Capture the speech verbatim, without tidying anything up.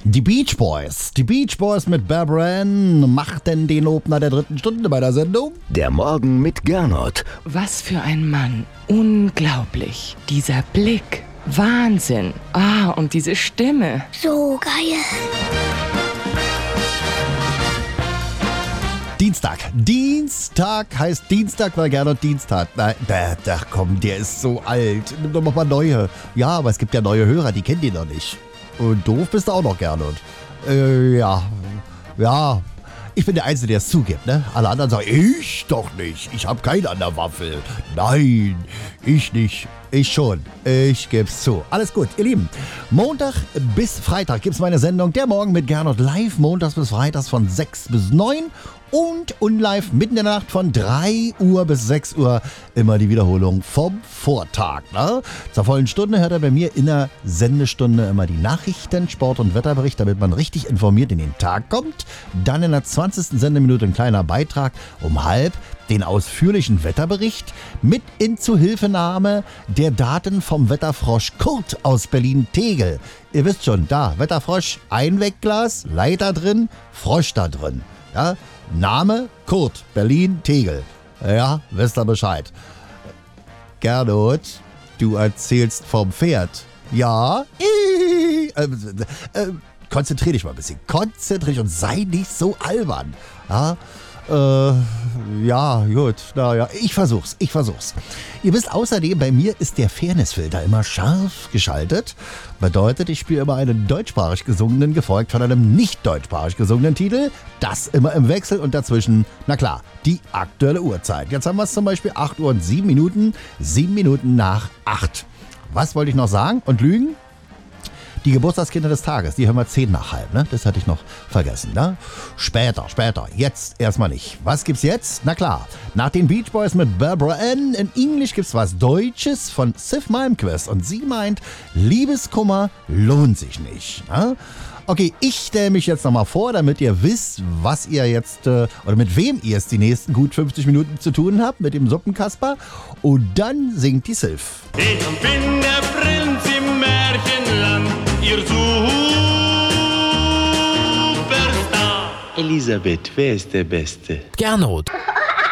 Die Beach Boys. Die Beach Boys mit Barbara Ann machten den Opener der dritten Stunde bei der Sendung. Der Morgen mit Gernot. Was für ein Mann. Unglaublich. Dieser Blick. Wahnsinn. Ah, und diese Stimme. So geil. Dienstag. Dienstag heißt Dienstag, weil Gernot Dienstag. Nein, da, da komm, der ist so alt. Nimm doch mal neue. Ja, aber es gibt ja neue Hörer, die kennen die noch nicht. Und doof bist du auch noch, Gernot. Äh, ja. Ja. Ich bin der Einzige, der es zugibt, ne? Alle anderen sagen, ich doch nicht. Ich habe keinen an der Waffel. Nein, ich nicht. Ich schon. Ich geb's zu. Alles gut, ihr Lieben. Montag bis Freitag gibt's meine Sendung Der Morgen mit Gernot live. Montags bis Freitags von sechs bis neun. Und unlive mitten in der Nacht von drei Uhr bis sechs Uhr immer die Wiederholung vom Vortag. Ne? Zur vollen Stunde hört er bei mir in der Sendestunde immer die Nachrichten, Sport- und Wetterbericht, damit man richtig informiert in den Tag kommt. Dann in der zwanzigsten Sendeminute ein kleiner Beitrag um halb, den ausführlichen Wetterbericht mit Inzuhilfenahme der Daten vom Wetterfrosch Kurt aus Berlin-Tegel. Ihr wisst schon, da, Wetterfrosch, Einwegglas, Leiter drin, Frosch da drin. Ja, Name Kurt, Berlin-Tegel. Ja, wisst ihr Bescheid. Gernot, du erzählst vom Pferd. Ja, äh, äh, konzentrier dich mal ein bisschen. Konzentrier dich und sei nicht so albern. Ja, äh, ja, gut, naja, ich versuch's, ich versuch's. Ihr wisst außerdem, bei mir ist der Fairnessfilter immer scharf geschaltet. Bedeutet, ich spiele immer einen deutschsprachig gesungenen, gefolgt von einem nicht deutschsprachig gesungenen Titel. Das immer im Wechsel und dazwischen, na klar, die aktuelle Uhrzeit. Jetzt haben wir es zum Beispiel acht Uhr und sieben Minuten, sieben Minuten nach acht. Was wollte ich noch sagen und lügen? Die Geburtstagskinder des Tages, die hören wir zehn nach halb, ne? Das hatte ich noch vergessen, ne? Später, später, jetzt erstmal nicht. Was gibt's jetzt? Na klar, nach den Beach Boys mit Barbara Ann in Englisch gibt's was Deutsches von Sif Malmquist und sie meint, Liebeskummer lohnt sich nicht, ne? Okay, ich stelle mich jetzt nochmal vor, damit ihr wisst, was ihr jetzt, äh, oder mit wem ihr es die nächsten gut fünfzig Minuten zu tun habt, mit dem Suppenkasper. Und dann singt die Sif. Ich bin der Prinz im Märchenland, ihr Superstar. Elisabeth, wer ist der Beste? Gernot.